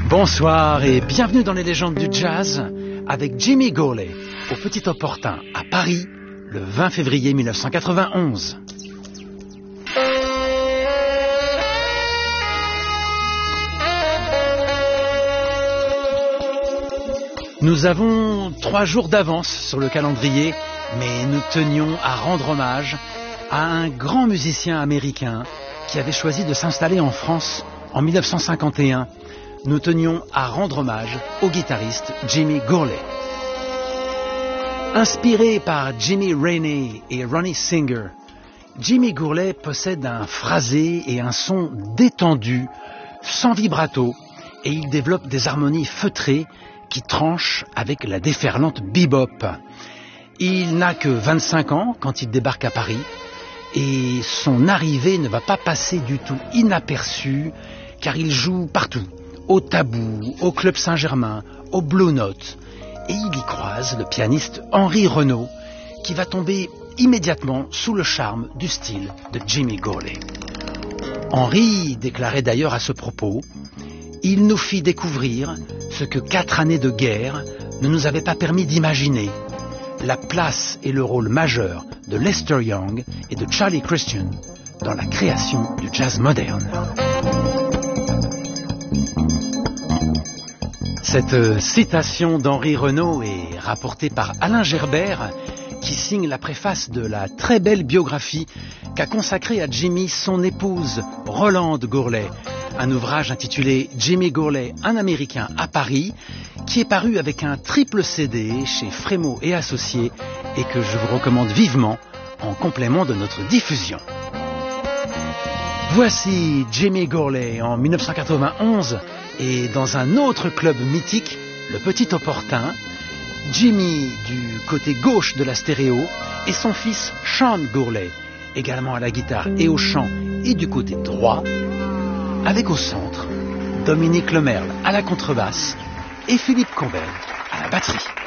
Bonsoir et bienvenue dans les légendes du jazz avec Jimmy Gourley au Petit Opportun à Paris le 20 février 1991. Nous avons 3 jours d'avance sur le calendrier, mais nous tenions à rendre hommage à un grand musicien américain qui avait choisi de s'installer en France en 1951. Nous tenions à rendre hommage au guitariste Jimmy Gourley. Inspiré par Jimmy Rainey et Ronnie Singer, Jimmy Gourley possède un phrasé et un son détendu, sans vibrato, et il développe des harmonies feutrées qui tranchent avec la déferlante bebop. Il n'a que 25 ans quand il débarque à Paris, et son arrivée ne va pas passer du tout inaperçue, car il joue partout, au Tabou, au Club Saint-Germain, au Blue Note, et il y croise le pianiste Henri Renaud, qui va tomber immédiatement sous le charme du style de Jimmy Gourley. Henri déclarait d'ailleurs à ce propos: « Il nous fit découvrir ce que 4 années de guerre ne nous avaient pas permis d'imaginer, la place et le rôle majeur de Lester Young et de Charlie Christian dans la création du jazz moderne. » Cette citation d'Henri Renaud est rapportée par Alain Gerbert, qui signe la préface de la très belle biographie qu'a consacrée à Jimmy son épouse Rolande Gourley, un ouvrage intitulé Jimmy Gourley, un Américain à Paris, qui est paru avec un triple CD chez Frémaux et Associés et que je vous recommande vivement en complément de notre diffusion. Voici Jimmy Gourley en 1991 et dans un autre club mythique, le Petit Opportun, Jimmy du côté gauche de la stéréo et son fils Sean Gourley, également à la guitare et au chant et du côté droit, avec au centre Dominique Lemerle à la contrebasse et Philippe Combel à la batterie.